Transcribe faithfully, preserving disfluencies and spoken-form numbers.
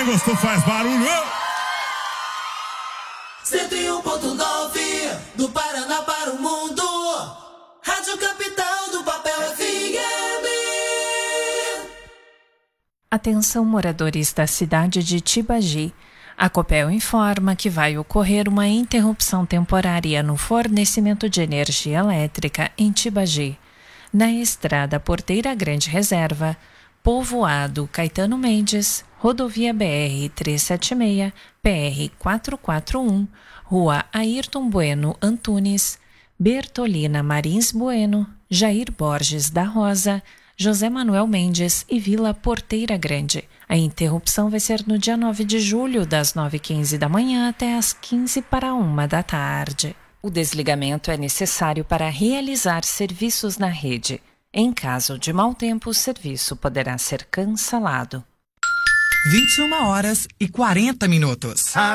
gostou, faz barulho. cento e um ponto nove do Paraná para o mundo. Rádio Capital do Papel F M. Atenção, moradores da cidade de Tibagi. A Copel informa que vai ocorrer uma interrupção temporária no fornecimento de energia elétrica em Tibagi. Na estrada Porteira Grande Reserva, Povoado Caetano Mendes, rodovia B R trezentos e setenta e seis, P R quatrocentos e quarenta e um, Rua Ayrton Bueno Antunes, Bertolina Marins Bueno, Jair Borges da Rosa, José Manuel Mendes e Vila Porteira Grande. A interrupção vai ser no dia nove de julho, das nove e quinze da manhã até as quinze para uma da tarde. O desligamento é necessário para realizar serviços na rede. Em caso de mau tempo, o serviço poderá ser cancelado. vinte e uma horas e quarenta minutos.